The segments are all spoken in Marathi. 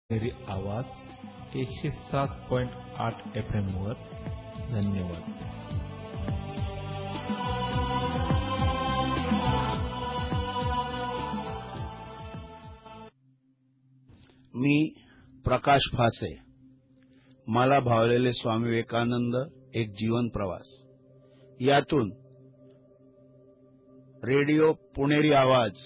मेरी आवाज 107.8 FM वर. धन्यवाद. मी प्रकाश फासे. मला भावलेले स्वामी विवेकानंद एक जीवन प्रवास यातून रेडिओ पुणेरी आवाज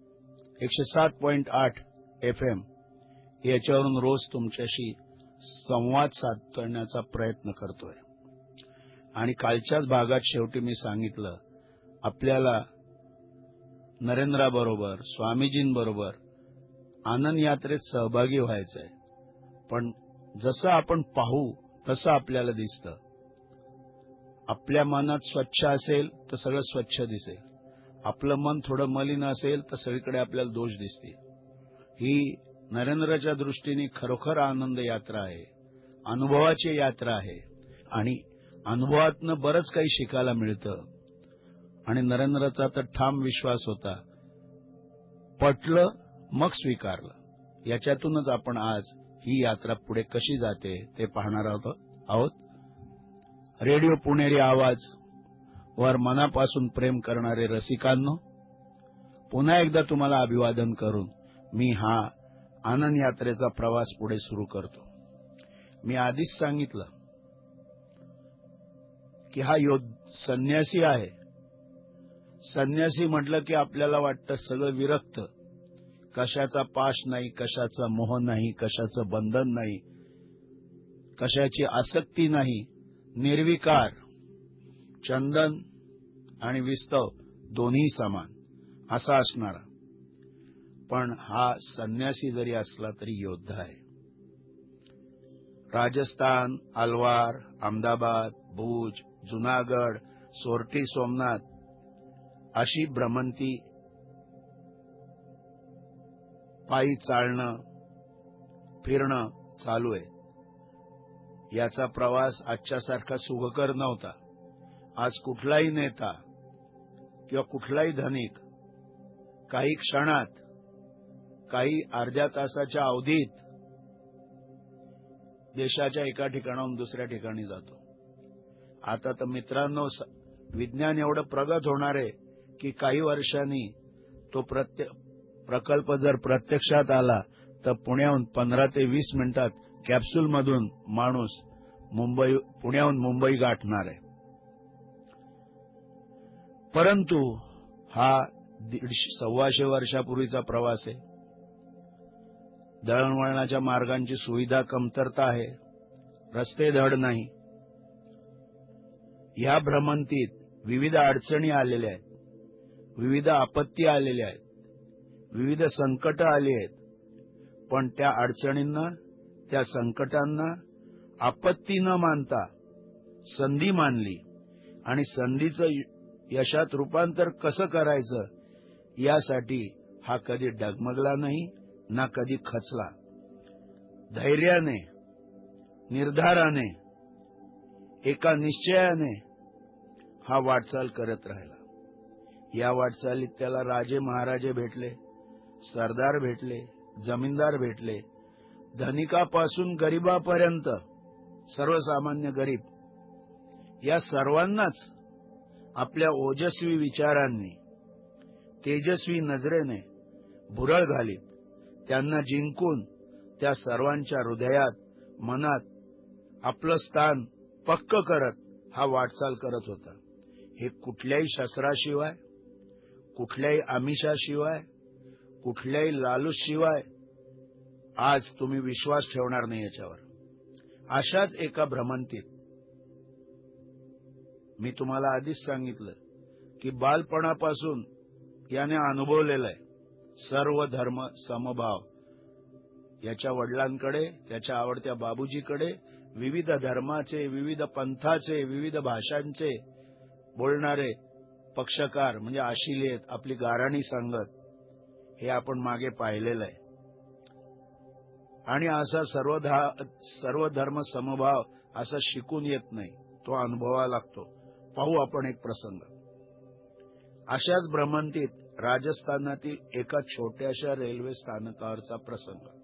107.8 FM याच्यावरून रोज तुमच्याशी संवाद साधण्याचा प्रयत्न करतोय. आणि कालच्याच भागात शेवटी मी सांगितलं, आपल्याला नरेंद्राबरोबर स्वामीजींबरोबर आनंद यात्रेत सहभागी व्हायचंय. पण जसं आपण पाहू तसं आपल्याला दिसतं. आपल्या मनात स्वच्छ असेल तर सगळं स्वच्छ दिसेल. आपलं मन थोडं मलिन असेल तर सगळीकडे आपल्याला दोष दिसतील. ही नरेंद्राच्या दृष्टीने खरोखर आनंद यात्रा आहे, अनुभवाची यात्रा आहे. आणि अनुभवातनं बरंच काही शिकायला मिळतं. आणि नरेंद्राचा तर ठाम विश्वास होता, पटलं मग स्वीकारलं. याच्यातूनच आपण आज ही यात्रा पुढे कशी जाते ते पाहणार आहोत. रेडिओ पुणेरी आवाज वर मनापासून प्रेम करणारे रसिकांनो, पुन्हा एकदा तुम्हाला अभिवादन करून मी हा आनंद यात्रेचा प्रवास पुढे सुरू करतो. मी आधीच सांगितलं की हा संन्यासी आहे. संन्यासी म्हटलं की आपल्याला वाटतं सगळं विरक्त, कशाचा पाश नाही, कशाचा मोह नाही, कशाचं बंधन नाही, कशाची आसक्ती नाही, निर्विकार, चंदन आणि विस्तव दोन्ही समान असा असणारा. पण हा संन्यासी जरी असला तरी योद्धा आहे. राजस्थान, अलवार, अहमदाबाद, भूज, जुनागड, सोरटी, सोमनाथ अशी भ्रमंती पायी चालणं फिरणं चालू आहे. याचा प्रवास आजच्यासारखा सुखकर नव्हता. आज कुठलाही नेता किंवा कुठलाही धनिक काही क्षणात, काही अर्ध्या तासाच्या अवधीत देशाच्या एका ठिकाणाहून दुसऱ्या ठिकाणी जातो. आता तर मित्रांनो, विज्ञान एवढं प्रगत होणार आहे की काही वर्षांनी तो प्रकल्प जर प्रत्यक्षात आला तर पुण्याहून 15 ते 20 मिनिटात कॅप्सूलमधून माणूस पुण्याहून मुंबई गाठणार आहे. परंतु हा 125 वर्षापूर्वीचा प्रवास आहे. दळणवळणाच्या मार्गांची सुविधा कमतरता आहे, रस्ते धड नाही. या भ्रमंतीत विविध अडचणी आलेल्या आहेत, विविध आपत्ती आलेल्या आहेत, विविध संकट आली आहेत. पण त्या अडचणींना, त्या संकटांना आपत्ती न मानता संधी मानली आणि संधीचं यशात रूपांतर कसं करायचं यासाठी हा कधी डगमगला नाही ना कधी खचला. धैर्याने, निर्धाराने, एका निश्चयाने हा वाटचाल करत राहिला. या वाटचालीत त्याला राजे महाराजे भेटले, सरदार भेटले, जमीनदार भेटले, धनिकापासून गरीबापर्यंत सर्वसामान्य गरीब या सर्वांनाच आपल्या ओजस्वी विचारांनी, तेजस्वी नजरेने भुरळ घालीत, त्यांना जिंकून त्या सर्वांच्या हृदयात, मनात आपलं स्थान पक्क करत हा वाटचाल करत होता. हे कुठल्याही शस्त्राशिवाय, कुठल्याही आमिषाशिवाय, कुठल्याही लालूशिवाय आज तुम्ही विश्वास ठेवणार नाही याच्यावर. अशाच एका भ्रमंतीत मी तुम्हाला आधीच सांगितलं की बालपणापासून याने अनुभवलेलं आहे सर्व धर्म समभाव. याच्या वडिलांकडे, त्याच्या आवडत्या बाबूजीकडे विविध धर्माचे, विविध पंथाचे, विविध भाषांचे बोलणारे पक्षकार म्हणजे आशिलेत, आपली गाराणी सांगत, हे आपण मागे पाहिलेलं आहे. आणि असा सर्व धर्म समभाव असा शिकून येत नाही, तो अनुभवावा लागतो. पाहू आपण एक प्रसंग. अशाच भ्रमंतीत राजस्थानातील एका छोट्याशा रेल्वे स्थानकावरचा प्रसंग.